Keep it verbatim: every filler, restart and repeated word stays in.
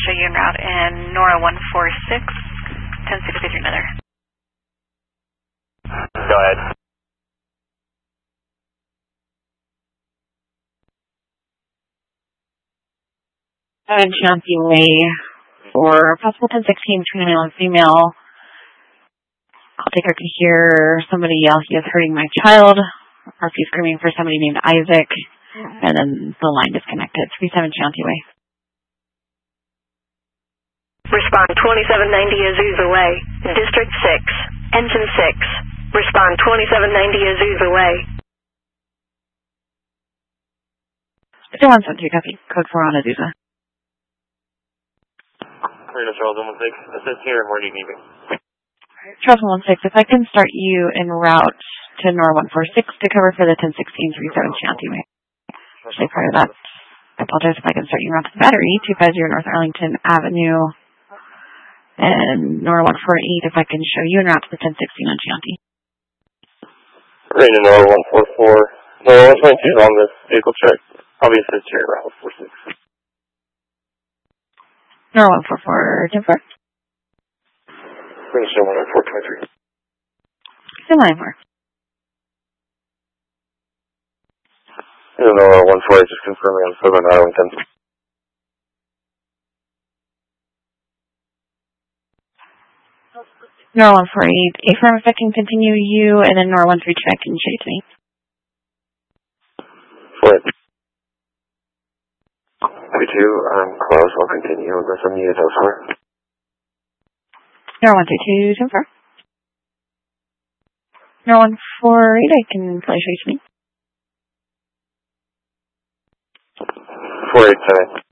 show you en route in Nora one four six, ten sixty-three Nether. Go ahead. And Shanty Way for possible ten sixteen between a male and female. I'll take her to hear somebody yell, "He is hurting my child." Or she's screaming for somebody named Isaac. And then the line disconnected. three seven Shanty Way. Respond twenty-seven ninety Azusa Way. District six. Engine six. Respond twenty-seven ninety Azusa Way. zero one seven two, copy. Code four on Azusa. Charles one one six. Assist here. Where do you need me? Charles one one six, if I can start you en route to Nora one four six to cover for the ten sixteen three seven Shanty Way. Actually, part of that, I apologize if I can start you en route to the battery, two five zero North Arlington Avenue. And Nora one four eight, if I can show you en route to the ten sixteen on Shanty. Rain to Nora one four four. Nora one twenty-two on this vehicle check. I'll be assist here around one four six. Nora one four four, ten four. Finish one four twenty-three. Still nine four. Nora one four eight, just confirming on Southern Arlington. Nora one four eight, affirm if I can continue you, and then Nora one three two, I can show you to me. four eight. three two, I'm close, I'll continue unless I'm needed elsewhere. Nora one three two, ten four. Nora one four eight, I can probably show you to me. four eight seven.